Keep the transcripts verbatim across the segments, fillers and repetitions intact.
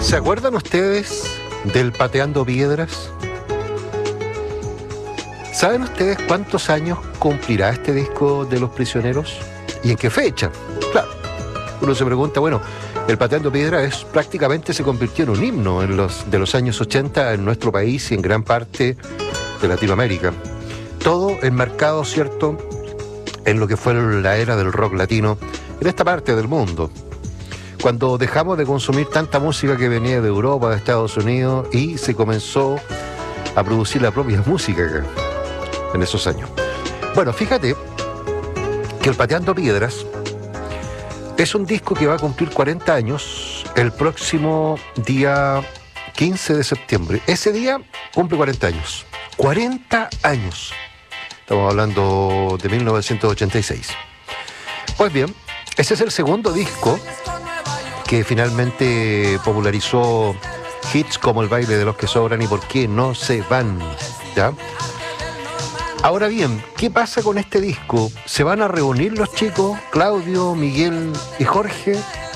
¿Se acuerdan ustedes del Pateando Piedras? ¿Saben ustedes cuántos años cumplirá este disco de Los Prisioneros? ¿Y en qué fecha? Claro, uno se pregunta, bueno, el Pateando Piedras es, prácticamente se convirtió en un himno en los, de los años ochenta en nuestro país y en gran parte de Latinoamérica. Todo enmarcado, ¿cierto?, en lo que fue la era del rock latino en esta parte del mundo. Cuando dejamos de consumir tanta música que venía de Europa, de Estados Unidos, y se comenzó a producir la propia música acá, en esos años. Bueno, fíjate que el Pateando Piedras es un disco que va a cumplir cuarenta años el próximo día quince de septiembre. Ese día cumple cuarenta años. cuarenta años. Estamos hablando de mil novecientos ochenta y seis. Pues bien, ese es el segundo disco que finalmente popularizó hits como El baile de los que sobran y Por qué no se van, ¿ya? Ahora bien, ¿qué pasa con este disco? ¿Se van a reunir los chicos, Claudio, Miguel y Jorge?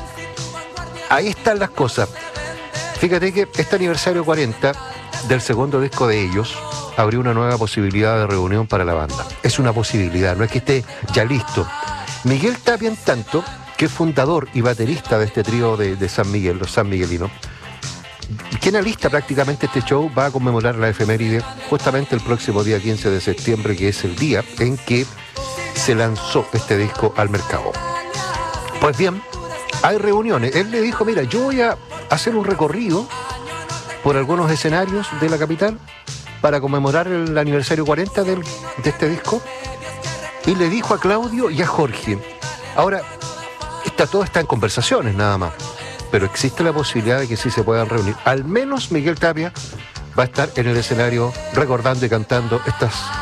Ahí están las cosas. Fíjate que este aniversario cuarenta del segundo disco de ellos abrió una nueva posibilidad de reunión para la banda. Es una posibilidad, no es que esté ya listo. Miguel Tapia, en tanto, que es fundador y baterista de este trío de, de San Miguel, los San Miguelinos, quien alista prácticamente este show, va a conmemorar la efeméride justamente el próximo día quince de septiembre, que es el día en que se lanzó este disco al mercado. Pues bien, hay reuniones. Él le dijo, mira, yo voy a hacer un recorrido por algunos escenarios de la capital para conmemorar el aniversario cuarenta del, de este disco, y le dijo a Claudio y a Jorge. Ahora, esta, todo está en conversaciones nada más, pero existe la posibilidad de que sí se puedan reunir. Al menos Miguel Tapia va a estar en el escenario recordando y cantando estas